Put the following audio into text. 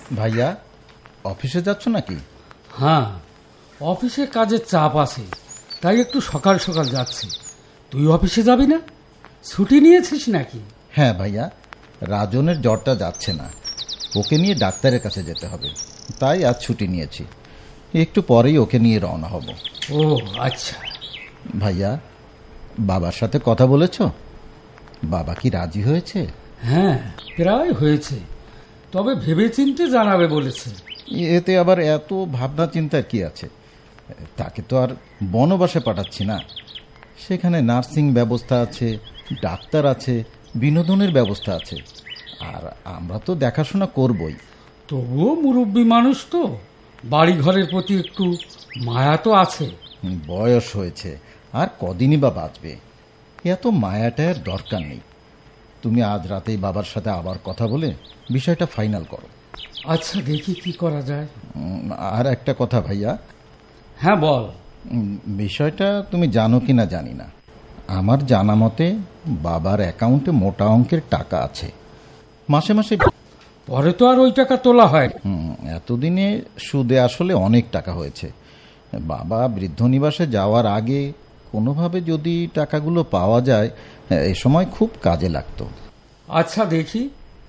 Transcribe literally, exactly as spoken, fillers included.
ভাইয়া, অফিসে যাচ্ছ নাকি? হ্যাঁ, অফিসে কাজের চাপ আছে, তাই একটু সকাল সকাল যাচ্ছি। তুই অফিসে যাবি না? ছুটি নিয়েছিস নাকি? হ্যাঁ ভাইয়া, রাজনের জ্বরটা যাচ্ছে না, ওকে নিয়ে ডাক্তারের কাছে যেতে হবে, তাই আজ ছুটি নিয়েছি। একটু পরেই ওকে নিয়ে রওনা হব। ও আচ্ছা। ভাইয়া, বাবার সাথে কথা বলেছ? বাবা কি রাজি হয়েছে? হ্যাঁ, প্রায় হয়েছে, তবে ভেবেচিন্তে জানাবে বলেছে। এতে আবার এত ভাবনা চিন্তার কি আছে? তাকে তো আর বনবাসে পাঠাচ্ছি না। সেখানে নার্সিং ব্যবস্থা আছে, ডাক্তার আছে, বিনোদনের ব্যবস্থা আছে, আর আমরা তো দেখাশোনা করবই। তবুও মুরব্বী মানুষ তো, বাড়ি ঘরের প্রতি একটু মায়া তো আছে। বয়স হয়েছে, আর কদিনই বা বাঁচবে। এত মায়াটার দরকার নেই। তুমি আজ রাতেই বাবার সাথে আবার কথা বলে বিষয়টা ফাইনাল করো। আচ্ছা, দেখি কি করা যায়। আর একটা কথা ভাইয়া। হ্যাঁ বল। বিষয়টা তুমি জানো কিনা জানি না, আমার জানা মতে বাবার অ্যাকাউন্টে মোটা অঙ্কের টাকা আছে। মাসে মাসে পরে তো আর ওই টাকা তোলা হয়। এতদিনে সুদে আসলে অনেক টাকা হয়েছে। বাবা বৃদ্ধ নিবাসে যাওয়ার আগে কোনোভাবে যদি টাকাগুলো পাওয়া যায়, এ সময় খুব কাজে লাগতো। আচ্ছা দেখি,